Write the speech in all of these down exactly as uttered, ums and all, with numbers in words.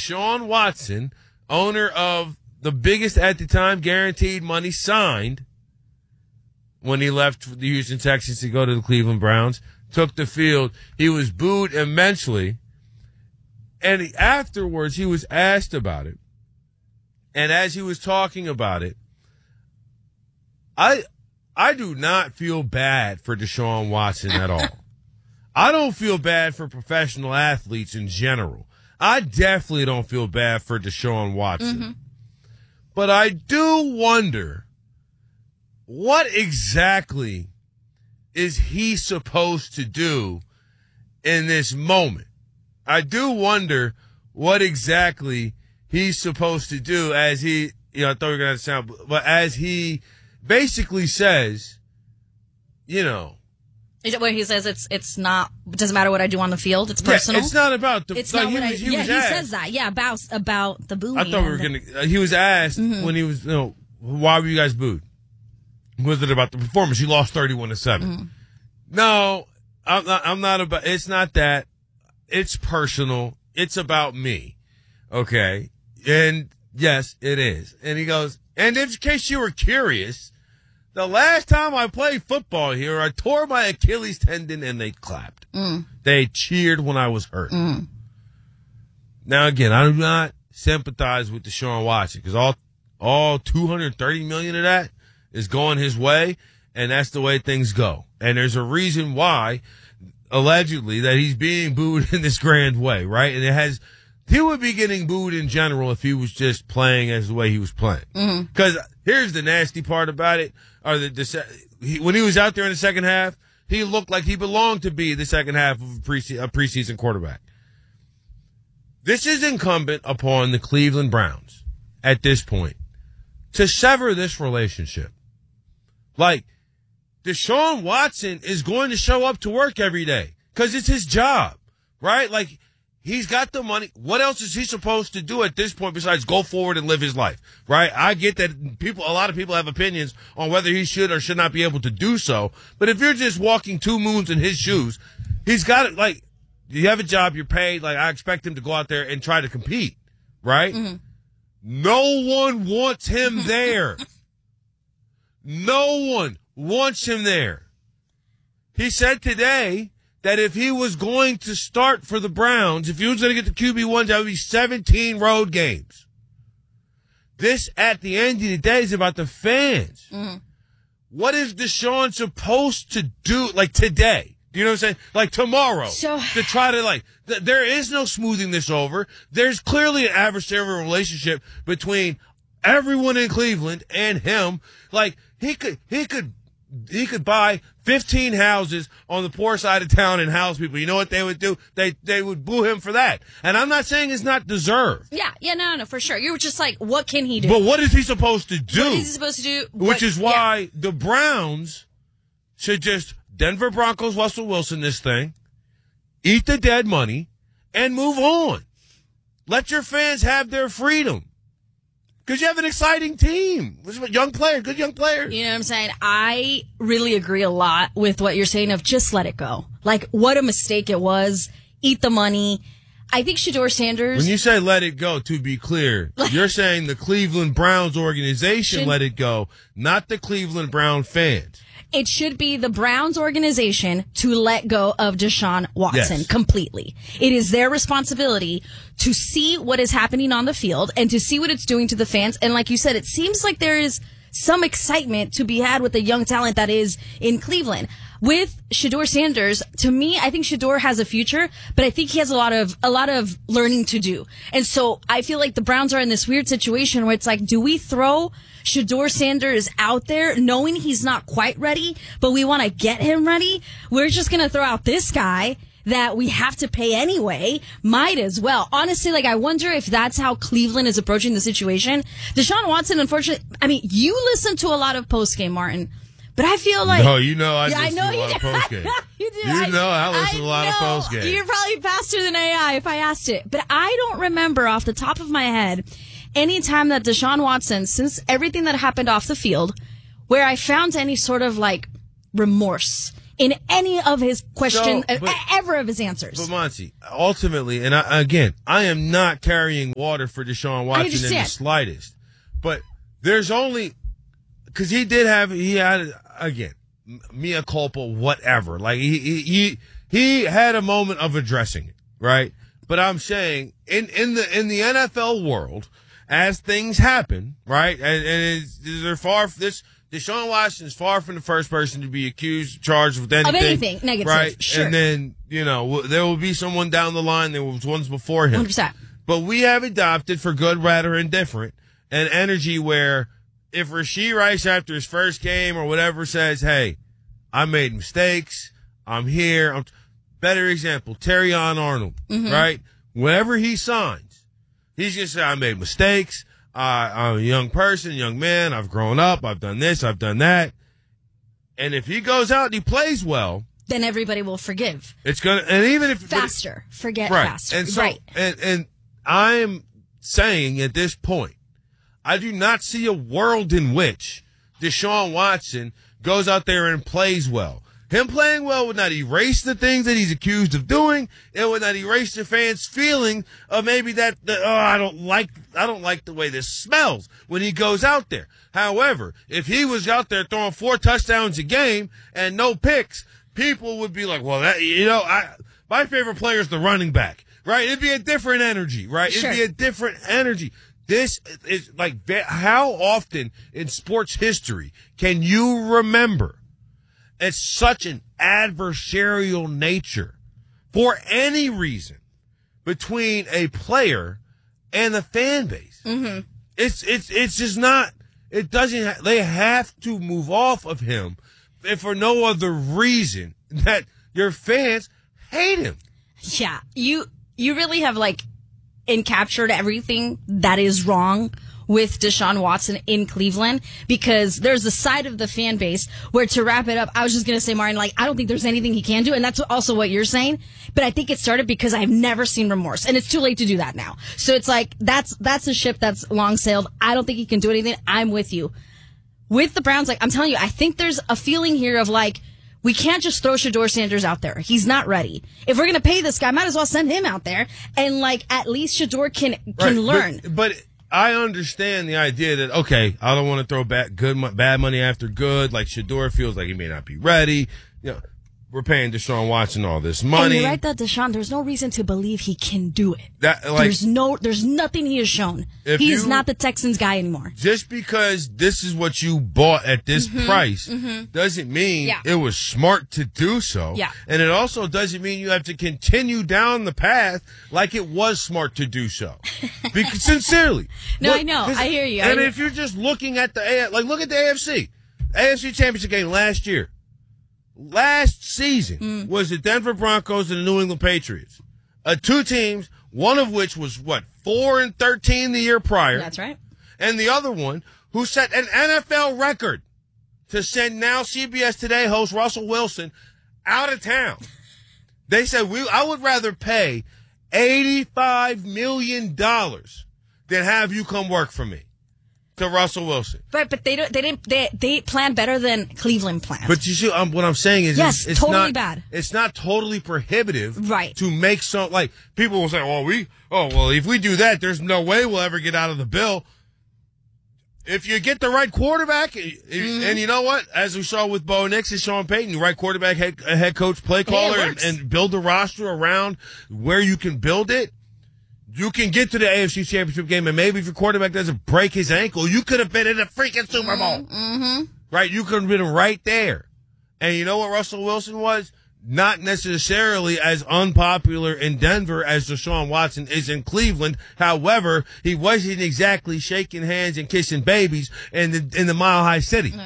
Deshaun Watson, owner of the biggest at the time guaranteed money signed when he left the Houston Texans to go to the Cleveland Browns, took the field. He was booed immensely. And he, afterwards, he was asked about it. And as he was talking about it, I I do not feel bad for Deshaun Watson at all. I don't feel bad for professional athletes in general. I definitely don't feel bad for Deshaun Watson. Mm-hmm. But I do wonder, what exactly is he supposed to do in this moment? I do wonder what exactly he's supposed to do as he, you know, I thought we were going to sound, but as he basically says, you know. Where he says it's it's not, it doesn't matter what I do on the field, it's personal. Yeah, it's not about the, it's like not he what was, I, he yeah, was he asked, says that. Yeah, about, about the booing. I thought we were going to, uh, he was asked mm-hmm. when he was, you know, why were you guys booed? Was it about the performance? You lost thirty-one to seven. Mm-hmm. No, I'm not, I'm not about, it's not that. It's personal. It's about me. Okay. And yes, it is. And he goes, and in case you were curious, the last time I played football here, I tore my Achilles tendon and they clapped. Mm. They cheered when I was hurt. Mm. Now, again, I do not sympathize with Deshaun Watson because all, all two hundred thirty million dollars of that is going his way, and that's the way things go. And there's a reason why, allegedly, that he's being booed in this grand way, right? And it has, he would be getting booed in general if he was just playing as the way he was playing. Because mm-hmm. here's the nasty part about it, or the, the he, when he was out there in the second half, he looked like he belonged to be the second half of a, prese- a preseason quarterback. This is incumbent upon the Cleveland Browns at this point to sever this relationship. Like, Deshaun Watson is going to show up to work every day because it's his job, right? Like, he's got the money. What else is he supposed to do at this point besides go forward and live his life, right? I get that people, a lot of people have opinions on whether he should or should not be able to do so. But if you're just walking two moons in his shoes, he's got it. Like, you have a job, you're paid. Like, I expect him to go out there and try to compete, right? Mm-hmm. No one wants him there. No one wants him there. He said today that if he was going to start for the Browns, if he was going to get the Q B one, that would be seventeen road games. This, at the end of the day, is about the fans. Mm-hmm. What is Deshaun supposed to do, like, today? Do you know what I'm saying? Like, tomorrow. So, to try to, like, th- there is no smoothing this over. There's clearly an adversarial relationship between everyone in Cleveland and him. Like, he could, he could, he could buy fifteen houses on the poor side of town and house people. You know what they would do? They, they would boo him for that. And I'm not saying it's not deserved. Yeah, yeah, no, no, no, for sure. You were just like, what can he do? But what is he supposed to do? What is he supposed to do? Which what, is why yeah. the Browns should just Denver Broncos, Russell Wilson this thing, eat the dead money, and move on. Let your fans have their freedom. Because you have an exciting team. Young player, good young player. You know what I'm saying? I really agree a lot with what you're saying of just let it go. Like, what a mistake it was. Eat the money. I think Shedeur Sanders. When you say let it go, to be clear, you're saying the Cleveland Browns organization should, let it go, not the Cleveland Brown fans. It should be the Browns organization to let go of Deshaun Watson yes. completely. It is their responsibility to see what is happening on the field and to see what it's doing to the fans. And like you said, it seems like there is some excitement to be had with the young talent that is in Cleveland. With Shedeur Sanders, to me, I think Shedeur has a future, but I think he has a lot of, a lot of learning to do. And so I feel like the Browns are in this weird situation where it's like, do we throw Shedeur Sanders out there knowing he's not quite ready, but we want to get him ready? We're just going to throw out this guy that we have to pay anyway. Might as well. Honestly, like, I wonder if that's how Cleveland is approaching the situation. Deshaun Watson, unfortunately, I mean, you listen to a lot of postgame, Martin. But I feel like... No, you know I yeah, listen I know to a lot you of postgame. you do. You I, know I listen I to a lot know. of postgame. You're probably faster than A I if I asked it. But I don't remember off the top of my head any time that Deshaun Watson, since everything that happened off the field, where I found any sort of, like, remorse in any of his questions, So, but- uh, ever of his answers. But Monty, ultimately, and I, again, I am not carrying water for Deshaun Watson in the understand. slightest. But there's only because he did have he had again mea culpa, whatever. Like he he he, he had a moment of addressing it, right? But I'm saying in in the in the N F L world, as things happen, right, and, and it's, they're far this. Deshaun Watson is far from the first person to be accused, charged with anything. Of anything negative, right? sure. And then, you know, there will be someone down the line. There was ones before him. one hundred percent. But we have adopted, for good, bad, or indifferent, an energy where if Rashee Rice, after his first game or whatever, says, hey, I made mistakes, I'm here. I'm better example, Terrion Arnold, Mm-hmm. right? Whenever he signs, he's going to say, I made mistakes. Uh, I'm a young person, young man. I've grown up. I've done this. I've done that. And if he goes out and he plays well, Then everybody will forgive. it's gonna. And even if Faster. Forget right, faster. and so, right. and and I'm saying at this point, I do not see a world in which Deshaun Watson goes out there and plays well. Him playing well would not erase the things that he's accused of doing. It would not erase the fans' feeling of maybe that, that oh, I don't like, I don't like the way this smells when he goes out there. However, if he was out there throwing four touchdowns a game and no picks, people would be like, well, that, you know, I, my favorite player is the running back, right? It'd be a different energy, right? Sure. It'd be a different energy. This is like, how often in sports history can you remember it's such an adversarial nature for any reason between a player and the fan base? Mm-hmm. It's it's it's just not. It doesn't. Ha- they have to move off of him, if for no other reason that your fans hate him. Yeah. You you really have like encaptured everything that is wrong with Deshaun Watson in Cleveland, because there's a side of the fan base where, to wrap it up, I was just going to say, Martin, like, I don't think there's anything he can do. And that's also what you're saying. But I think it started because I've never seen remorse, and it's too late to do that now. So it's like, that's, that's a ship that's long sailed. I don't think he can do anything. I'm with you. With the Browns, like, I'm telling you, I think there's a feeling here of like, we can't just throw Shedeur Sanders out there. He's not ready. If we're going to pay this guy, might as well send him out there. And like, at least Shedeur can, can Right, learn. But, but I understand the idea that, okay, I don't want to throw back good, mo- bad money after good. Like Shedeur feels like he may not be ready. You know, we're paying Deshaun Watson all this money. And you're right that Deshaun, there's no reason to believe he can do it. That, like, there's no, there's nothing he has shown. If He is you- not the Texans guy anymore. just because this is what you bought at this price doesn't mean Yeah. it was smart to do so. Yeah. And it also doesn't mean you have to continue down the path like it was smart to do so. Because sincerely. No, Look, I know. 'cause- I hear you. I And know. if you're just looking at the A, like look at the A F C. A F C Championship game last year. Last season Mm. was the Denver Broncos and the New England Patriots. Uh, two teams, one of which was what, four and thirteen the year prior. That's right. And the other one who set an N F L record to send now C B S Today host Russell Wilson out of town. They said, we, I would rather pay eighty-five million dollars than have you come work for me, to Russell Wilson. But but they don't. They didn't. They they plan better than Cleveland planned. But you see, um, what I'm saying is, Yes, it's, it's totally not, bad. It's not totally prohibitive, Right. To make some, like, people will say, well, we, oh, well, if we do that, there's no way we'll ever get out of the bill. If you get the right quarterback, Mm-hmm. and you know what, as we saw with Bo Nix and Sean Payton, the right quarterback, head, head coach, play caller, and, works. and build the roster around where you can build it, you can get to the A F C Championship game, and maybe if your quarterback doesn't break his ankle, you could have been in the freaking Super Bowl. Mm-hmm. Right? You could have been right there. And you know what Russell Wilson was? Not necessarily as unpopular in Denver as Deshaun Watson is in Cleveland. However, he wasn't exactly shaking hands and kissing babies in the, in the Mile High City.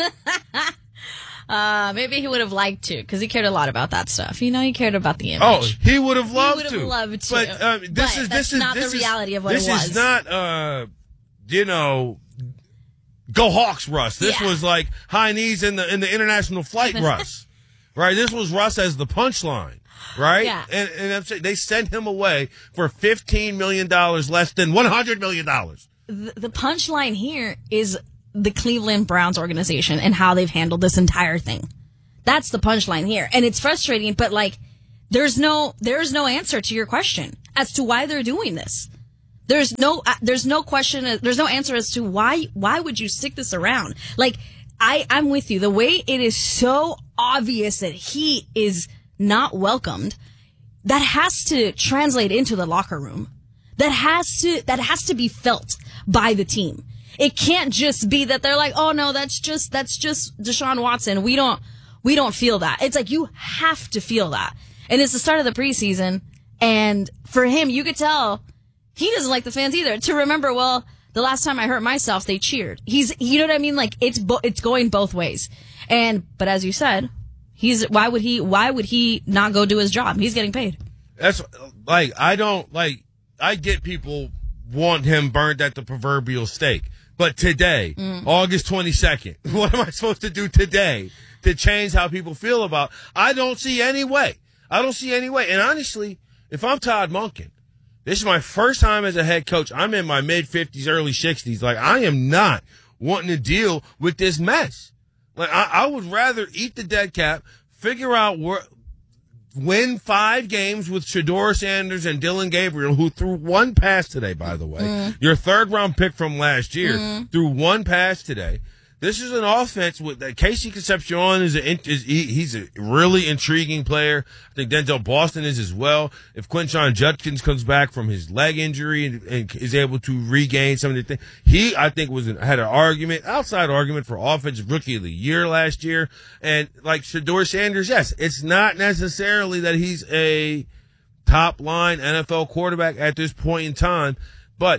uh, maybe he would have liked to, because he cared a lot about that stuff. You know, he cared about the image. Oh, he would have loved would to. have loved to. But um, this But is this that's is not this the is- reality of what this it was. is not uh, you know, go Hawks Russ. This Yeah. was like high knees in the in the international flight Russ. Right? This was Russ as the punchline. Right? Yeah. And and I'm saying they sent him away for fifteen million dollars less than one hundred million dollars. The, the punchline here is the Cleveland Browns organization and how they've handled this entire thing. That's the punchline here. And it's frustrating, but like, there's no, there's no answer to your question as to why they're doing this. There's no, uh, there's no question, there's no answer as to why, why would you stick this around? Like, I, I'm with you. The way it is so obvious that he is not welcomed, that has to translate into the locker room. That has to, that has to be felt by the team. It can't just be that they're like, oh no, that's just, that's just Deshaun Watson. We don't, we don't feel that. It's like, you have to feel that. And it's the start of the preseason. And for him, you could tell he doesn't like the fans either. To remember, well, the last time I hurt myself, they cheered. He's, you know what I mean? Like, it's, bo- it's going both ways. And, but as you said, he's, why would he, why would he not go do his job? He's getting paid. That's like, I don't like, I get people want him burned at the proverbial stake. But today, mm. August twenty-second, what am I supposed to do today to change how people feel about? I don't see any way. I don't see any way. And honestly, if I'm Todd Monken, this is my first time as a head coach. I'm in my mid-fifties, early sixties. Like, I am not wanting to deal with this mess. Like, I, I would rather eat the dead cap, figure out where, win five games with Shedeur Sanders and Dylan Gabriel, who threw one pass today, by the way. Mm. Your third-round pick from last year mm. threw one pass today. This is an offense with that. Casey Concepcion is a is he, he's a really intriguing player. I think Denzel Boston is as well. If Quinshon Judkins comes back from his leg injury and, and is able to regain some of the things, he I think was an, had an argument, outside argument for offensive rookie of the year last year. And like Shedeur Sanders, yes, it's not necessarily that he's a top line N F L quarterback at this point in time, but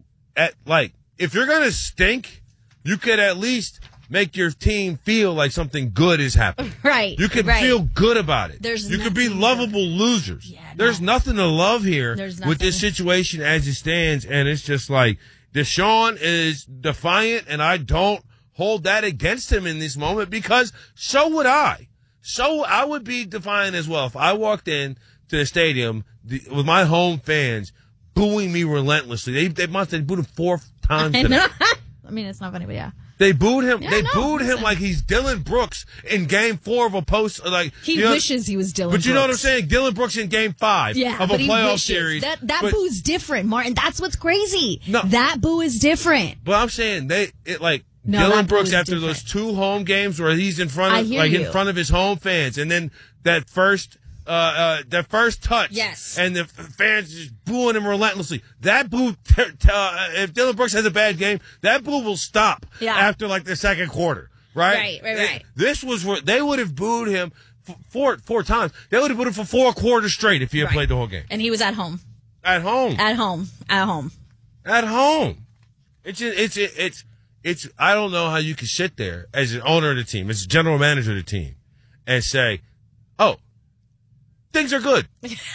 at like if you're gonna stink, you could at least make your team feel like something good is happening. Right. You could right. feel good about it. There's you could be lovable to... losers. Yeah, There's no. nothing to love here with this situation as it stands. And it's just like Deshaun is defiant, and I don't hold that against him in this moment because so would I. So I would be defiant as well if I walked in to the stadium the, with my home fans booing me relentlessly. They they must have booed him four times today. I mean, it's not funny, but yeah. They booed him. Yeah, they no, booed listen. him like he's Dylan Brooks in Game Four of a post. Like he you know, wishes he was Dylan. But you Brooks. know what I'm saying? Dylan Brooks in Game Five yeah, of a but he playoff wishes. series. That that but, boo's different, Martin. That's what's crazy. No, that boo is different. But I'm saying they it like no, Dylan Brooks after different. those two home games where he's in front of like you. in front of his home fans, and then that first. Uh, uh, that first touch, yes, and the fans just booing him relentlessly. That boo, t- t- uh, if Dylan Brooks has a bad game, that boo will stop yeah. after like the second quarter, right? Right, right, right. It, this was where they would have booed him f- four four times. They would have booed him for four quarters straight if he had right. played the whole game. And he was at home. At home. At home. At home. At home. It's it's it's it's it's. I don't know how you can sit there as an owner of the team, as a general manager of the team, and say, "Oh, things are good.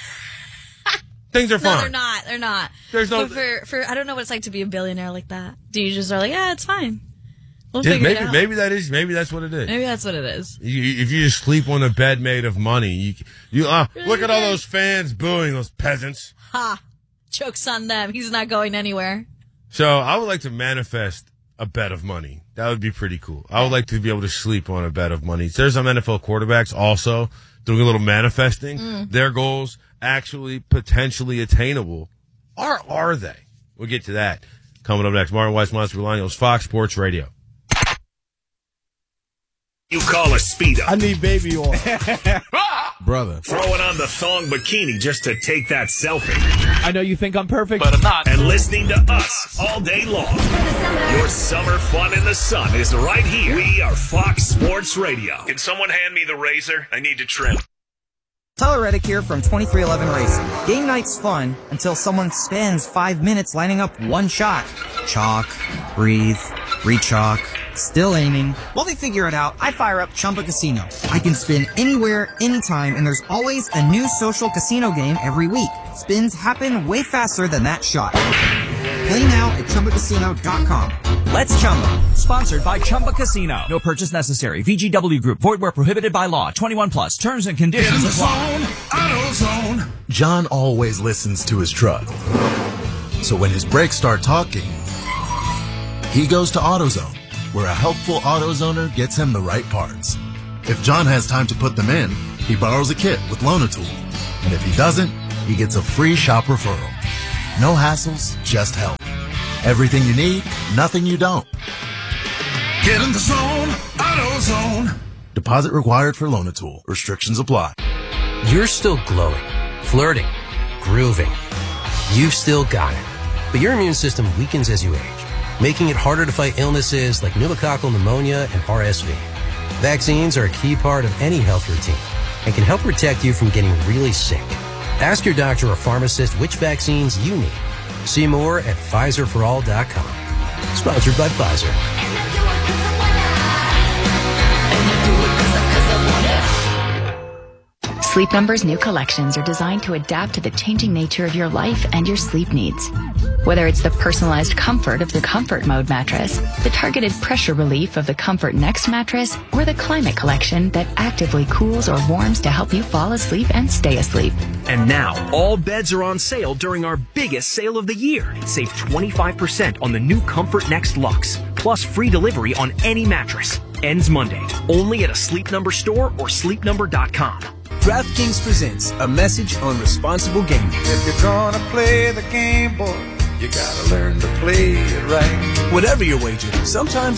Things are fine." No, they're not. They're not. There's no. But for for I don't know what it's like to be a billionaire like that. Do you just are like, yeah, it's fine. We'll yeah, figure maybe it out. maybe that is maybe that's what it is. Maybe that's what it is. You, if you just sleep on a bed made of money, you you uh, really look at all those fans booing those peasants. Ha! Joke's on them. He's not going anywhere. So I would like to manifest a bed of money. That would be pretty cool. I would like to be able to sleep on a bed of money. There's some N F L quarterbacks also doing a little manifesting. Mm. Their goals actually potentially attainable. Or are they? We'll get to that coming up next. Martin Weiss, Monster Bolaños, Fox Sports Radio. You call a speed up. I need baby oil. Brother. Throwing on the thong bikini just to take that selfie. I know you think I'm perfect, but I'm not. And listening to us all day long. Your summer fun in the sun is right here. We are Fox Sports Radio. Can someone hand me the razor? I need to trim. Tyler Reddick here from twenty-three eleven Racing. Game night's fun until someone spends five minutes lining up one shot. Chalk, breathe, re-chalk, still aiming. While they figure it out, I fire up Chumba Casino. I can spin anywhere, anytime, and there's always a new social casino game every week. Spins happen way faster than that shot. Play now at Chumba Casino dot com. Let's Chumba. Sponsored by Chumba Casino. No purchase necessary. V G W Group. Void where prohibited by law. twenty-one plus. Terms and conditions apply. AutoZone. John always listens to his truck. So when his brakes start talking, he goes to AutoZone, where a helpful AutoZoner gets him the right parts. If John has time to put them in, he borrows a kit with Lonatul. And if he doesn't, he gets a free shop referral. No hassles, just help. Everything you need, nothing you don't. Get in the zone, AutoZone. Deposit required for Lonatul. Restrictions apply. You're still glowing, flirting, grooving. You've still got it. But your immune system weakens as you age, making it harder to fight illnesses like pneumococcal pneumonia and R S V. Vaccines are a key part of any health routine and can help protect you from getting really sick. Ask your doctor or pharmacist which vaccines you need. See more at Pfizer for all dot com. Sponsored by Pfizer. Sleep Number's new collections are designed to adapt to the changing nature of your life and your sleep needs. Whether it's the personalized comfort of the Comfort Mode mattress, the targeted pressure relief of the Comfort Next mattress, or the Climate Collection that actively cools or warms to help you fall asleep and stay asleep. And now, all beds are on sale during our biggest sale of the year. Save twenty-five percent on the new Comfort Next Luxe, plus free delivery on any mattress. Ends Monday, only at a Sleep Number store or sleep number dot com. DraftKings presents a message on responsible gaming. If you're gonna play the game, boy, you gotta learn to play it right. Whatever your wager, sometimes